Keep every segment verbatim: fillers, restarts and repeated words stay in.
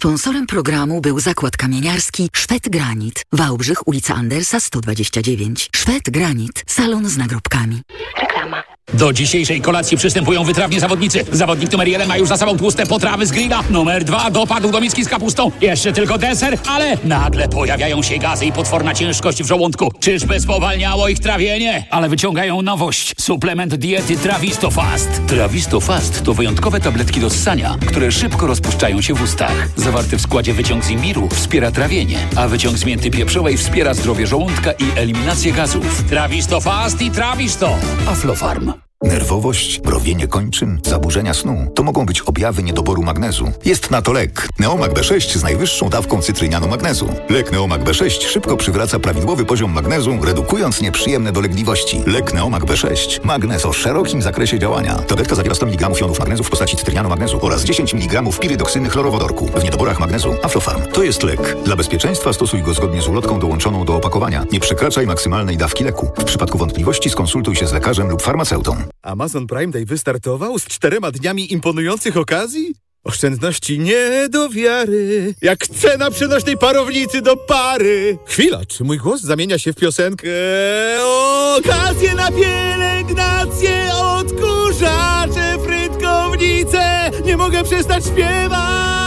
Sponsorem programu był zakład kamieniarski Szwed Granit. Wałbrzych, ulica Andersa sto dwadzieścia dziewięć. Szwed Granit. Salon z nagrobkami. Reklama. Do dzisiejszej kolacji przystępują wytrawni zawodnicy. Zawodnik numer jeden ma już za sobą tłuste potrawy z grilla. Numer dwa dopadł do miski z kapustą. Jeszcze tylko deser, ale nagle pojawiają się gazy i potworna ciężkość w żołądku. Czyżby spowalniało ich trawienie? Ale wyciągają nowość. Suplement diety Trawisto Fast. Trawisto Fast to wyjątkowe tabletki do ssania, które szybko rozpuszczają się w ustach. Zawarty w składzie wyciąg z imbiru wspiera trawienie, a wyciąg z mięty pieprzowej wspiera zdrowie żołądka i eliminację gazów. Trawisto Fast i Trawisto. Aflofarm. Nerwowość, mrowienie kończyn, zaburzenia snu to mogą być objawy niedoboru magnezu. Jest na to lek. Neomag B sześć z najwyższą dawką cytrynianu magnezu. Lek Neomag B sześć szybko przywraca prawidłowy poziom magnezu, redukując nieprzyjemne dolegliwości. Lek Neomag B sześć. Magnez o szerokim zakresie działania. Tabletka zawiera sto miligramów jonów magnezu w postaci cytrynianu magnezu oraz dziesięć miligramów pirydoksyny chlorowodorku. W niedoborach magnezu Aflofarm. To jest lek. Dla bezpieczeństwa stosuj go zgodnie z ulotką dołączoną do opakowania. Nie przekraczaj maksymalnej dawki leku. W przypadku wątpliwości skonsultuj się z lekarzem lub farmaceutą. Amazon Prime Day wystartował z czterema dniami imponujących okazji? Oszczędności nie do wiary, jak cena przenośnej parownicy do pary. Chwila, czy mój głos zamienia się w piosenkę? Okazje na pielęgnację, odkurzacze, frytkownice, nie mogę przestać śpiewać.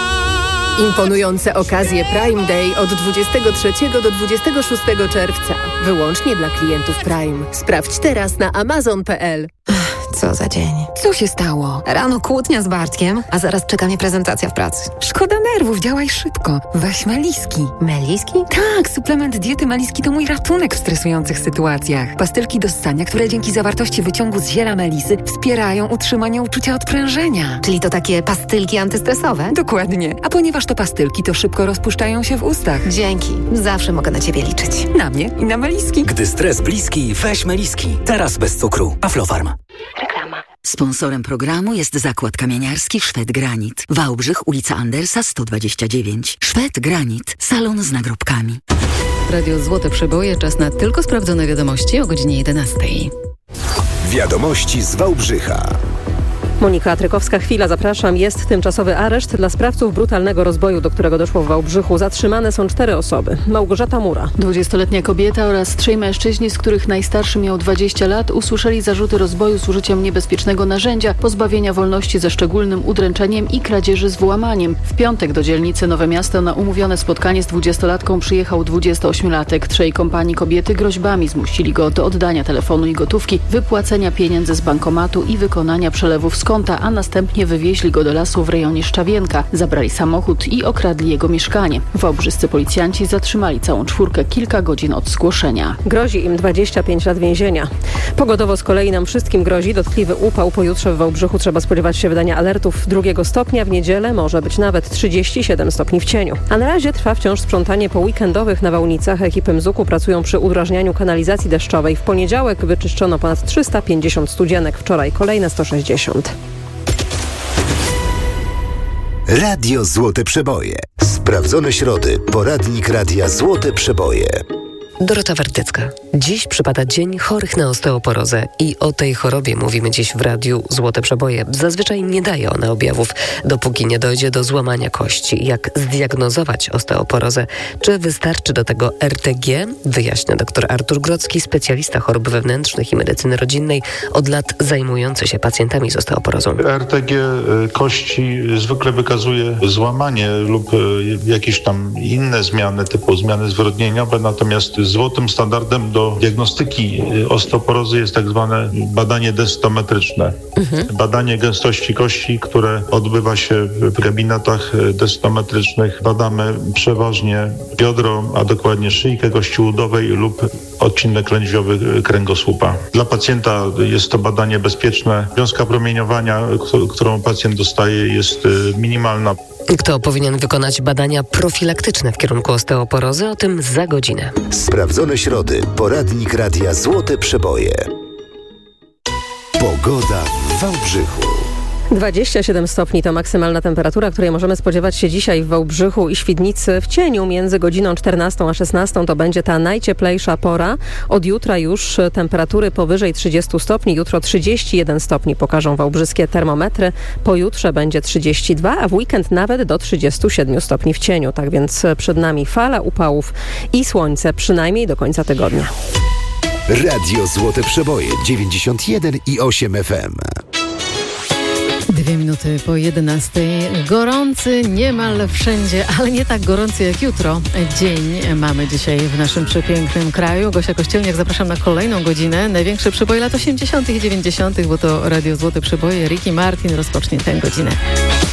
Imponujące okazje Prime Day od dwudziestego trzeciego do dwudziestego szóstego czerwca. Wyłącznie dla klientów Prime. Sprawdź teraz na amazon kropka p l. Co za dzień. Co się stało? Rano kłótnia z Bartkiem, a zaraz czeka mnie prezentacja w pracy. Szkoda nerwów, działaj szybko. Weź Meliski. Meliski? Tak, suplement diety Meliski to mój ratunek w stresujących sytuacjach. Pastylki do ssania, które dzięki zawartości wyciągu z ziela melisy wspierają utrzymanie uczucia odprężenia. Czyli to takie pastylki antystresowe? Dokładnie. A ponieważ to pastylki, to szybko rozpuszczają się w ustach. Dzięki. Zawsze mogę na ciebie liczyć. Na mnie i na Meliski. Gdy stres bliski, weź Meliski. Teraz bez cukru. Aflofarm. Reklama. Sponsorem programu jest zakład kamieniarski Szwed Granit. Wałbrzych, ulica Andersa sto dwadzieścia dziewięć. Szwed Granit. Salon z nagrobkami. Radio Złote Przeboje. Czas na tylko sprawdzone wiadomości o godzinie jedenastej. Wiadomości z Wałbrzycha. Monika Trykowska, chwila, zapraszam. Jest tymczasowy areszt dla sprawców brutalnego rozboju, do którego doszło w Wałbrzychu. Zatrzymane są cztery osoby. Małgorzata Mura. dwudziestoletnia kobieta oraz trzej mężczyźni, z których najstarszy miał dwadzieścia lat, usłyszeli zarzuty rozboju z użyciem niebezpiecznego narzędzia, pozbawienia wolności ze szczególnym udręczeniem i kradzieży z włamaniem. W piątek do dzielnicy Nowe Miasto na umówione spotkanie z dwudziestolatką przyjechał dwudziestoośmiolatek. Trzej kompanii kobiety groźbami zmusili go do oddania telefonu i gotówki, wypłacenia pieniędzy z bankomatu i wykonania przelewów z konta, a następnie wywieźli go do lasu w rejonie Szczawienka. Zabrali samochód i okradli jego mieszkanie. Wałbrzyscy policjanci zatrzymali całą czwórkę kilka godzin od zgłoszenia. Grozi im dwadzieścia pięć lat więzienia. Pogodowo z kolei nam wszystkim grozi dotkliwy upał. Pojutrze w Wałbrzychu trzeba spodziewać się wydania alertów drugiego stopnia. W niedzielę może być nawet trzydzieści siedem stopni w cieniu. A na razie trwa wciąż sprzątanie po weekendowych nawałnicach. Ekipy M Z U K-u pracują przy udrażnianiu kanalizacji deszczowej. W poniedziałek wyczyszczono ponad trzysta pięćdziesiąt studzienek. Wczoraj kolejne sto sześćdziesiąt. Radio Złote Przeboje. Sprawdzone środy. Poradnik Radia Złote Przeboje. Dorota Wertycka. Dziś przypada Dzień Chorych na Osteoporozę i o tej chorobie mówimy dziś w Radiu Złote Przeboje. Zazwyczaj nie daje ona objawów, dopóki nie dojdzie do złamania kości. Jak zdiagnozować osteoporozę? Czy wystarczy do tego R T G? Wyjaśnia dr Artur Grodzki, specjalista chorób wewnętrznych i medycyny rodzinnej, od lat zajmujący się pacjentami z osteoporozą. R T G kości zwykle wykazuje złamanie lub jakieś tam inne zmiany typu zmiany zwyrodnieniowe, natomiast złotym standardem do diagnostyki osteoporozy jest tak zwane badanie densitometryczne. Mhm. Badanie gęstości kości, które odbywa się w gabinetach densitometrycznych. Badamy przeważnie biodro, a dokładnie szyjkę kości udowej lub odcinek lędźwiowy kręgosłupa. Dla pacjenta jest to badanie bezpieczne. Wiązka promieniowania, którą pacjent dostaje, jest minimalna. Kto powinien wykonać badania profilaktyczne w kierunku osteoporozy? O tym za godzinę. Sprawdzone środy. Poradnik Radia Złote Przeboje. Pogoda w Wałbrzychu. dwadzieścia siedem stopni to maksymalna temperatura, której możemy spodziewać się dzisiaj w Wałbrzychu i Świdnicy. W cieniu między godziną czternastą a szesnastą to będzie ta najcieplejsza pora. Od jutra już temperatury powyżej trzydziestu stopni. Jutro trzydzieści jeden stopni pokażą wałbrzyskie termometry. Pojutrze będzie trzydzieści dwa, a w weekend nawet do trzydziestu siedmiu stopni w cieniu. Tak więc przed nami fala upałów i słońce przynajmniej do końca tygodnia. Radio Złote Przeboje dziewięćdziesiąt jeden i osiem F M. Dwie minuty po jedenastej. Gorący niemal wszędzie, ale nie tak gorący jak jutro. Dzień mamy dzisiaj w naszym przepięknym kraju. Gosia Kościelniak, zapraszam na kolejną godzinę. Największy przeboj lat osiemdziesiątych i dziewięćdziesiątych, bo to Radio Złote Przeboje. Ricky Martin rozpocznie tę godzinę.